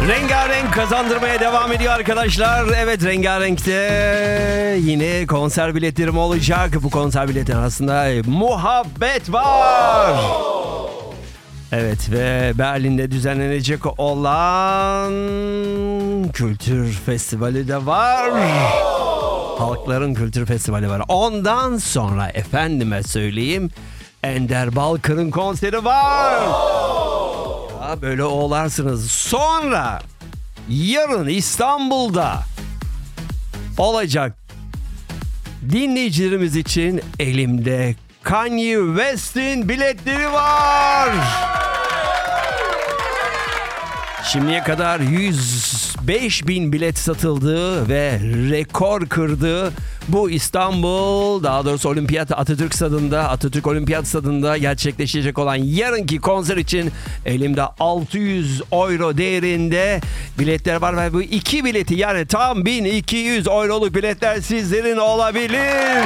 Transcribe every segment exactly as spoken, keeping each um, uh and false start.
Rengarenk kazandırmaya devam ediyor arkadaşlar. Evet, Rengarenk'te yine konser biletlerim olacak. Bu konser biletlerin arasında muhabbet var. Evet, ve Berlin'de düzenlenecek olan kültür festivali de var. Halkların Kültür Festivali var. Ondan sonra efendime söyleyeyim, Ender Balkır'ın konseri var. Ya böyle oğlarsınız. Sonra yarın İstanbul'da olacak dinleyicilerimiz için elimde Kanye West'in biletleri var. Şimdiye kadar yüz beş bin bilet satıldı ve rekor kırdı. Bu İstanbul, daha doğrusu Olimpiyat Atatürk Stadı'nda, Atatürk Olimpiyat Stadı'nda gerçekleşecek olan yarınki konser için elimde altı yüz euro değerinde biletler var ve bu iki bileti, yani tam bin iki yüz euroluk biletler sizlerin olabilir.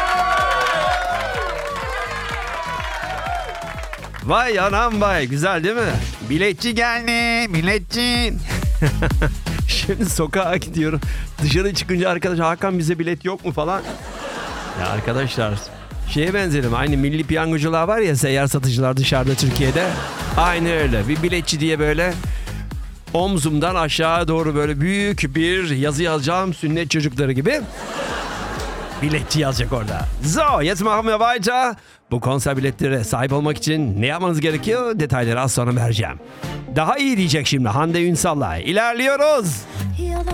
Vay anam vay, güzel değil mi? Biletçi geldi, biletçi. Şimdi sokağa gidiyorum. Dışarı çıkınca arkadaş, Hakan bize bilet yok mu falan. Ya arkadaşlar, şeye benzerim. Aynı milli piyangocular var ya, seyyar satıcılar dışarıda Türkiye'de. Aynı öyle. Bir biletçi diye böyle omzumdan aşağı doğru böyle büyük bir yazı yazacağım, sünnet çocukları gibi. Biletçi yazacak orada. So, jetzt machen wir weiter. Bu konser biletleri sahip olmak için ne yapmanız gerekiyor? Detayları az sonra vereceğim. Daha iyi diyecek şimdi Hande Ünsal'la. İlerliyoruz.